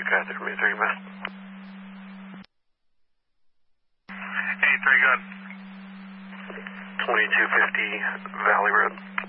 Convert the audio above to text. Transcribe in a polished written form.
Sky 3 West. 83, good. 2250 Valley Road.